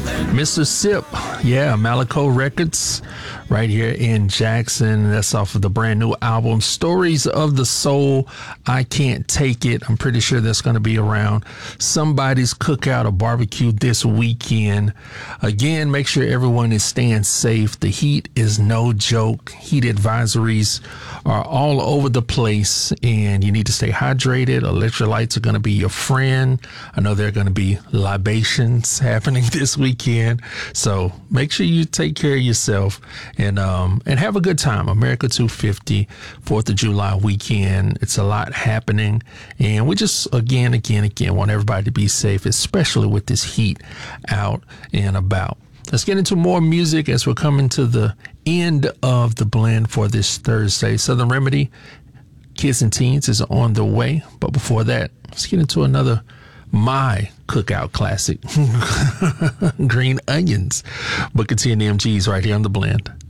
Mr. Sip, yeah, Malaco Records, right here in Jackson. That's off of the brand new album, Stories of the Soul. I Can't Take It. I'm pretty sure that's going to be around somebody's cookout or barbecue this weekend. Again, make sure everyone is staying safe. The heat is no joke. Heat advisories are all over the place, and you need to stay hydrated. Electrolytes are going to be your friend. I know there are going to be libations happening this weekend, so make sure you take care of yourself and have a good time. America 250, 4th of July weekend. It's a lot happening, and we just again want everybody to be safe, especially with this heat out and about. Let's get into more music as we're coming to the end of the blend for this Thursday. Southern Remedy, Kids and Teens is on the way. But before that, let's get into another my cookout classic, Green Onions. Booker T and the MGs right here on the blend.